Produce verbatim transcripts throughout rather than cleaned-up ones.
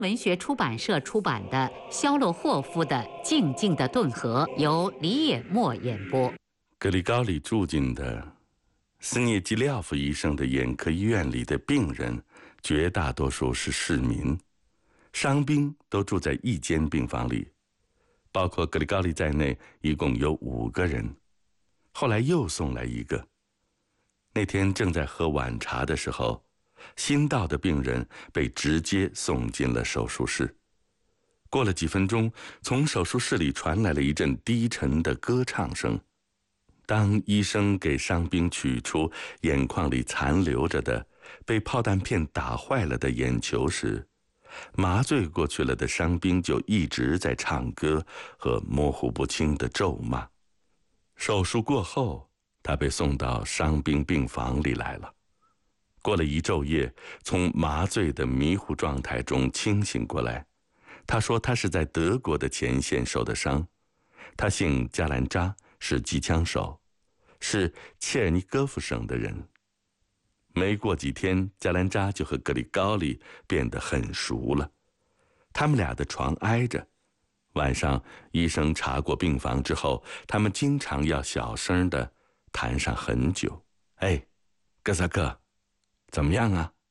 文学出版社出版的肖洛霍夫的《静静的顿河》，由李野墨演播。 格里高里住进的斯涅基廖夫医生的眼科医院里的病人，绝大多数是市民，伤兵都住在一间病房里，包括格里高里在内，一共有五个人。后来又送来一个。那天正在喝晚茶的时候，新到的病人被直接送进了手术室。过了几分钟，从手术室里传来了一阵低沉的歌唱声。当医生给伤兵取出眼眶里残留着的被炮弹片打坏了的眼球时，麻醉过去了的伤兵就一直在唱歌和模糊不清的咒骂。手术过后，他被送到伤兵病房里来了。过了一昼夜，从麻醉的迷糊状态中清醒过来。他说他是在德国的前线受的伤。他姓加兰扎，是机枪手，是切尔尼戈夫省的人。没过几天，加兰扎就和格里高里变得很熟了。他们俩的床挨着，晚上医生查过病房之后，他们经常要小声地谈上很久。哎，哥萨克，怎么样啊？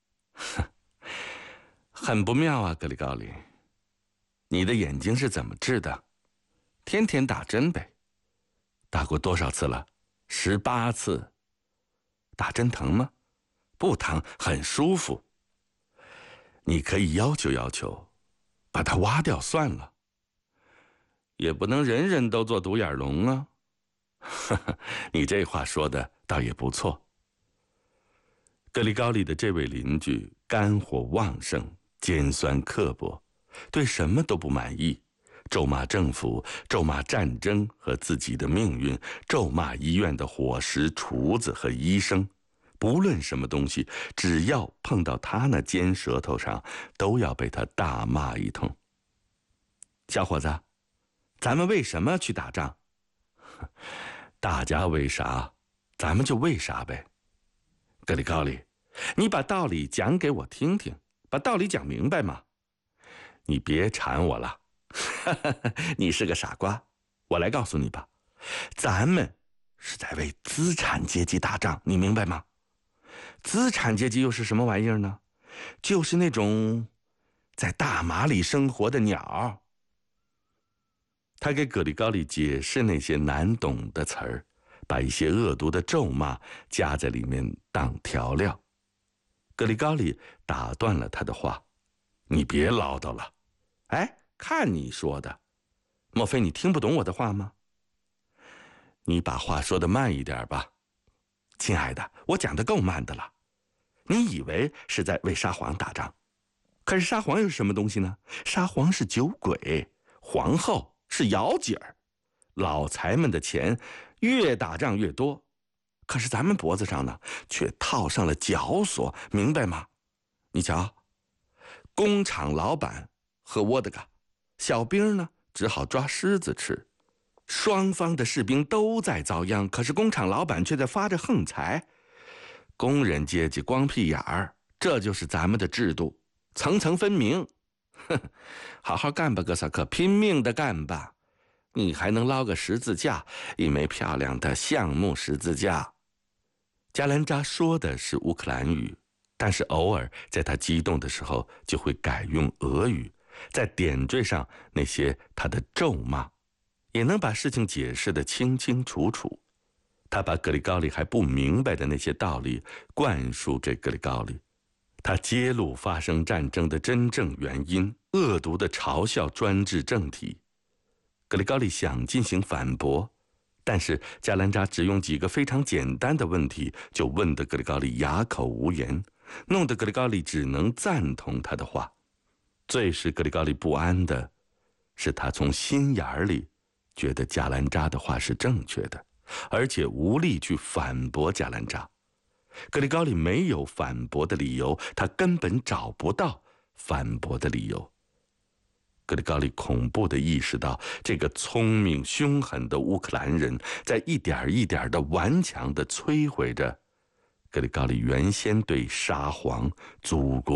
很不妙啊，格里高里。你的眼睛是怎么治的？天天打针呗。打过多少次了？十八次。打针疼吗？不疼，很舒服。你可以要求要求，把它挖掉算了。也不能人人都做独眼龙啊。你这话说的倒也不错。格里高里的这位邻居肝火旺盛，尖酸刻薄，对什么都不满意，咒骂政府，咒骂战争和自己的命运，咒骂医院的伙食、厨子和医生。不论什么东西，只要碰到他那尖舌头上，都要被他大骂一通。小伙子，咱们为什么去打仗？大家为啥，咱们就为啥呗。格里高里，你把道理讲给我听听，把道理讲明白嘛。你别缠我了。你是个傻瓜。我来告诉你吧，咱们是在为资产阶级打仗，你明白吗？资产阶级又是什么玩意儿呢？就是那种在大马里生活的鸟。他给格里高里解释那些难懂的词儿，把一些恶毒的咒骂加在里面当调料。格里高里打断了他的话：“你别唠叨了。哎，看你说的，莫非你听不懂我的话吗？你把话说得慢一点吧。亲爱的，我讲得够慢的了。你以为是在为沙皇打仗，可是沙皇又是什么东西呢？沙皇是酒鬼，皇后是摇姐儿，老财们的钱越打仗越多，可是咱们脖子上呢，却套上了绞索，明白吗？你瞧，工厂老板喝沃德嘎，小兵呢只好抓狮子吃。双方的士兵都在遭殃，可是工厂老板却在发着横财。工人阶级光屁眼儿，这就是咱们的制度，层层分明。哼，好好干吧，哥萨克，拼命的干吧，你还能捞个十字架，一枚漂亮的橡木十字架。加兰扎说的是乌克兰语，但是偶尔在他激动的时候就会改用俄语，在点缀上那些他的咒骂，也能把事情解释得清清楚楚。他把格里高里还不明白的那些道理灌输给格里高里，他揭露发生战争的真正原因，恶毒地嘲笑专制政体。格里高里想进行反驳，但是加兰扎只用几个非常简单的问题就问得格里高里哑口无言，弄得格里高里只能赞同他的话。最使格里高里不安的是，他从心眼里觉得加兰扎的话是正确的，而且无力去反驳加兰扎。格里高里没有反驳的理由，他根本找不到反驳的理由。格里高里恐怖地意识到，这个聪明凶狠的乌克兰人在一点一点地顽强地摧毁着格里高里原先对沙皇、祖国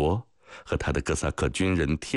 和他的哥萨克军人贴